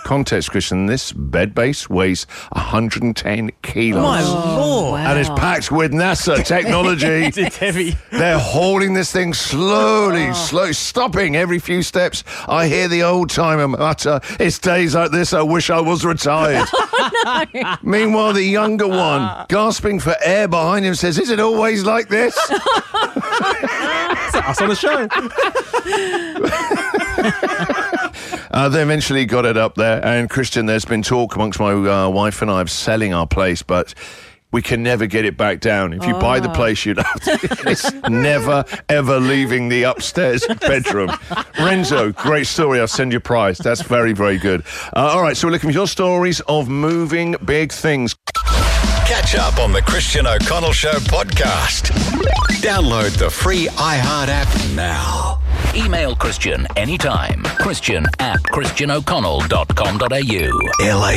context, Christian, this bed base weighs 110 kilos. My lord. Wow. And it's packed with NASA technology. It's heavy. They're hauling this thing slowly, stopping every few steps. I hear the old-timer mutter, "It's days like this, I wish I was retired." Meanwhile, the younger one, gasping for air behind him, says, "Is it always like this?" Us on the show. They eventually got it up there. And, Christian, there's been talk amongst my wife and I of selling our place, but we can never get it back down. If you buy the place, you'd have to. It's never, ever leaving the upstairs bedroom. Renzo, great story. I'll send you a prize. That's very, very good. All right, so we're looking for your stories of moving big things. Catch up on the Christian O'Connell Show podcast. Download the free iHeart app now. Email Christian anytime. Christian@christianoconnell.com.au. LA